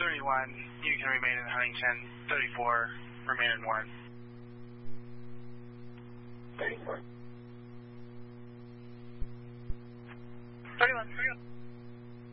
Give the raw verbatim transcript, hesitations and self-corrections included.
thirty-one, you can remain in Huntington. thirty-four, remain in Warren. thirty-one. thirty-one, thirty-one.